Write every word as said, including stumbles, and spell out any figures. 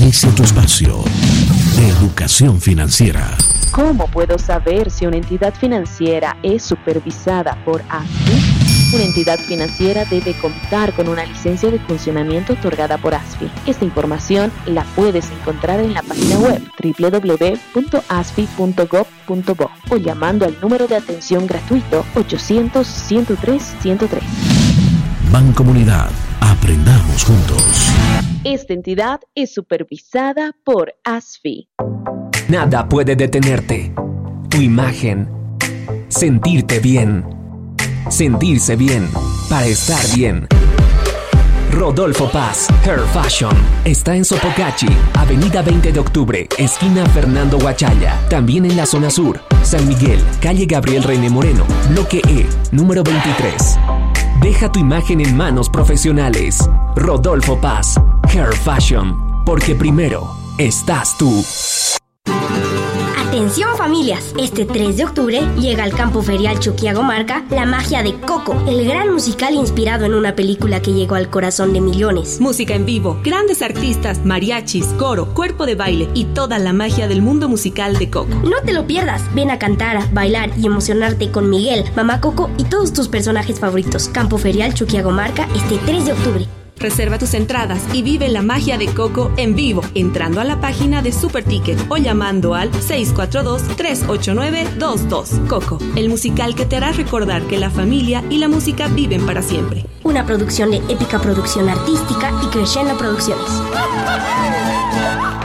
Inicia tu espacio de educación financiera. ¿Cómo puedo saber si una entidad financiera es supervisada por A S F I? Una entidad financiera debe contar con una licencia de funcionamiento otorgada por A S F I. Esta información la puedes encontrar en la página web doble u doble u doble u punto a s f i punto gov punto bo o llamando al número de atención gratuito ochocientos, ciento tres, ciento tres. Mancomunidad, aprendamos juntos. Esta entidad es supervisada por A S F I. Nada puede detenerte. Tu imagen. Sentirte bien. Sentirse bien para estar bien. Rodolfo Paz, Hair Fashion. Está en Sopocachi, Avenida veinte de octubre, esquina Fernando Huachalla. También en la zona sur, San Miguel, calle Gabriel René Moreno, bloque E, número veintitrés. Deja tu imagen en manos profesionales. Rodolfo Paz, Hair Fashion. Porque primero estás tú. Atención familias, este tres de octubre llega al campo ferial Chuquiagomarca La Magia de Coco, el gran musical inspirado en una película que llegó al corazón de millones. Música en vivo, grandes artistas, mariachis, coro, cuerpo de baile y toda la magia del mundo musical de Coco. No te lo pierdas, ven a cantar, bailar y emocionarte con Miguel, Mamá Coco y todos tus personajes favoritos. Campo ferial Chuquiagomarca este tres de octubre. Reserva tus entradas y vive la magia de Coco en vivo entrando a la página de Superticket o llamando al seis cuatro dos, tres ocho nueve, dos dos. Coco, el musical que te hará recordar que la familia y la música viven para siempre. Una producción de Épica Producción Artística y Crescendo Producciones.